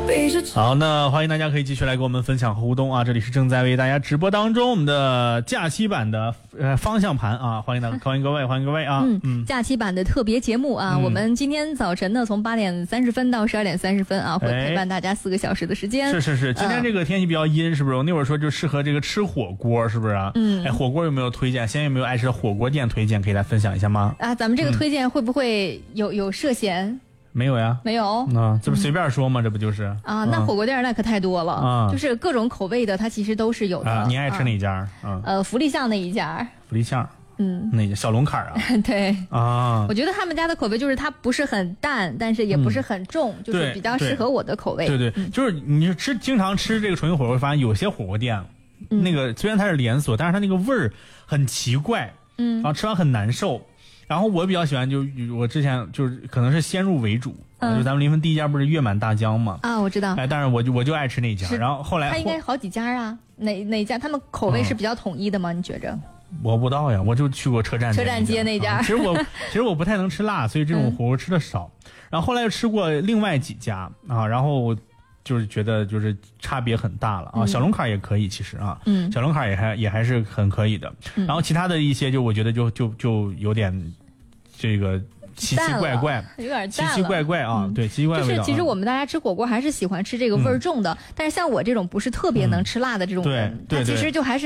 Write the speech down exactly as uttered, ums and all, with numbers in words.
好，那欢迎大家可以继续来跟我们分享和互动啊！这里是正在为大家直播当中我们的假期版的呃方向盘啊，欢迎大欢迎各位，欢迎各位啊！ 嗯嗯，假期版的特别节目啊，嗯、我们今天早晨呢从八点三十分到十二点三十分啊，会陪伴大家四个小时的时间。 是是是，今天这个天气比较阴，是不是？我那会儿说就适合这个吃火锅，是不是啊？嗯，哎，火锅有没有推荐？现在有没有爱吃的火锅店推荐？可以来分享一下吗？ 啊，咱们这个推荐会不会有、嗯、有涉嫌？ 没有呀， 没有， 啊，这不随便说吗？嗯、这不就是啊？那火锅店那可太多了，啊、就是各种口味的，它其实都是有的。 啊、你爱吃哪家？啊， 呃，福利巷那一家。 福利巷， 嗯， 那小龙坎啊？ 对啊， 我觉得他们家的口味就是它不是很淡，但是也不是很重，嗯、就是比较适合我的口味。 对 对, 对、嗯，就是你吃经常吃这个重庆火锅，发现有些火锅店，嗯、那个虽然它是连锁，但是它那个味儿很奇怪，嗯，然后吃完很难受。然后我比较喜欢就我之前就是可能是先入为主，嗯、就咱们临汾第一家不是月满大江嘛？ 啊，我知道。 哎，但是我就我就爱吃那家，然后后来他应该好几家啊，哪哪家他们口味是比较统一的吗？嗯、你觉着？ 我不知道呀，我就去过车站车站街那家。 啊、其实我其实我不太能吃辣，所以这种火锅吃的少。嗯、然后后来又吃过另外几家啊，然后就是觉得就是差别很大了啊。嗯、小龙坎也可以，其实啊，嗯，小龙坎也还也还是很可以的。嗯、然后其他的一些就我觉得就就就有点这个奇奇怪怪， 有点奇奇怪怪啊，嗯、对，奇奇怪怪。 就是其实我们大家吃火锅还是喜欢吃这个味儿重的，嗯、但是像我这种不是特别能吃辣的这种人， 嗯、对对对， 他其实就还是。